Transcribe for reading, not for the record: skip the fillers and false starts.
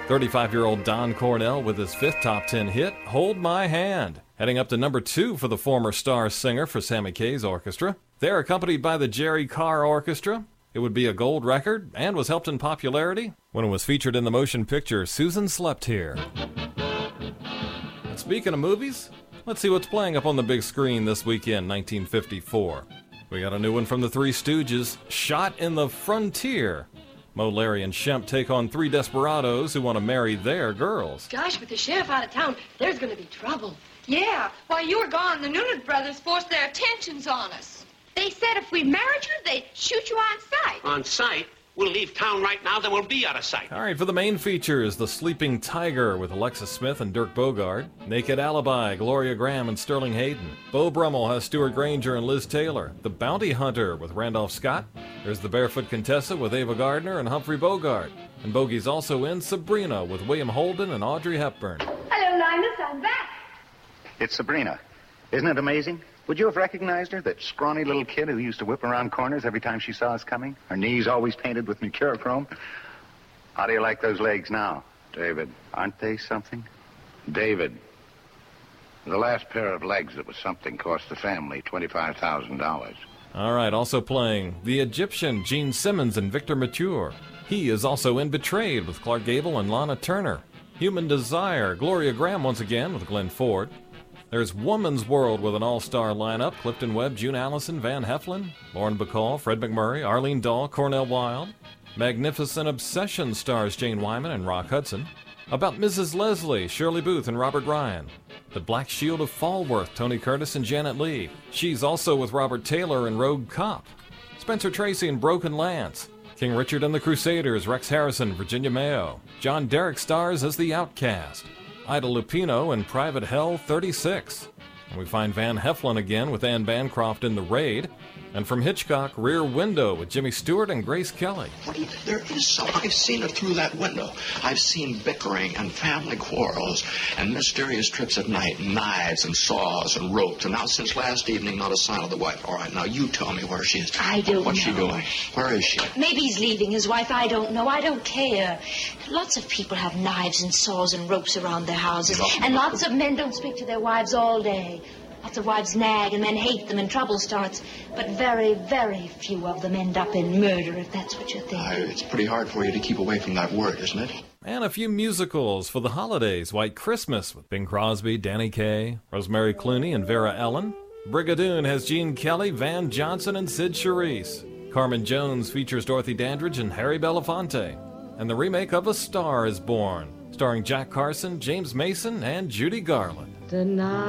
35-year-old Don Cornell with his fifth top 10 hit, Hold My Hand, heading up to number 2 for the former star singer for Sammy Kaye's orchestra. They're accompanied by the Jerry Carr Orchestra. It would be a gold record and was helped in popularity when it was featured in the motion picture Susan Slept Here. And speaking of movies, let's see what's playing up on the big screen this weekend, 1954. We got a new one from the Three Stooges, Shot in the Frontier. Mo, Larry, and Shemp take on three desperados who want to marry their girls. Gosh, with the sheriff out of town, there's going to be trouble. Yeah, while you were gone, the Noonan brothers forced their attentions on us. They said if we married you, they'd shoot you on sight. On sight? We'll leave town right now, then we'll be out of sight. All right, for the main features, The Sleeping Tiger with Alexis Smith and Dirk Bogarde. Naked Alibi, Gloria Graham and Sterling Hayden. Beau Brummel has Stuart Granger and Liz Taylor. The Bounty Hunter with Randolph Scott. There's The Barefoot Contessa with Ava Gardner and Humphrey Bogart. And Bogey's also in Sabrina with William Holden and Audrey Hepburn. Hello, Linus, I'm back. It's Sabrina. Isn't it amazing? Would you have recognized her, that scrawny little kid who used to whip around corners every time she saw us coming? Her knees always painted with mercurochrome. How do you like those legs now? David. Aren't they something? David. The last pair of legs that was something cost the family $25,000. All right, also playing The Egyptian, Gene Simmons and Victor Mature. He is also in Betrayed with Clark Gable and Lana Turner. Human Desire, Gloria Graham once again with Glenn Ford. There's Woman's World with an all-star lineup, Clifton Webb, June Allison, Van Heflin, Lauren Bacall, Fred McMurray, Arlene Dahl, Cornell Wilde. Magnificent Obsession stars Jane Wyman and Rock Hudson. About Mrs. Leslie, Shirley Booth and Robert Ryan. The Black Shield of Falworth, Tony Curtis and Janet Leigh. She's also with Robert Taylor and Rogue Cop. Spencer Tracy and Broken Lance. King Richard and the Crusaders, Rex Harrison, Virginia Mayo. John Derek stars as the Outcast. Ida Lupino in Private Hell 36. And we find Van Heflin again with Anne Bancroft in The Raid. And from Hitchcock, Rear Window with Jimmy Stewart and Grace Kelly. There is some. I've seen it through that window. I've seen bickering and family quarrels and mysterious trips at night, and knives and saws and ropes. And now since last evening, not a sign of the wife. All right, now you tell me where she is. I don't know. What's she doing? Where is she? Maybe he's leaving his wife. I don't know. I don't care. Lots of people have knives and saws and ropes around their houses. And lots of men don't speak to their wives all day. Lots of wives nag and men hate them and trouble starts. But very, very few of them end up in murder, if that's what you're thinking. It's pretty hard for you to keep away from that word, isn't it? And a few musicals for the holidays. White Christmas with Bing Crosby, Danny Kaye, Rosemary Clooney, and Vera Ellen. Brigadoon has Gene Kelly, Van Johnson, and Sid Charisse. Carmen Jones features Dorothy Dandridge and Harry Belafonte. And the remake of A Star is Born, starring Jack Carson, James Mason, and Judy Garland. Tonight.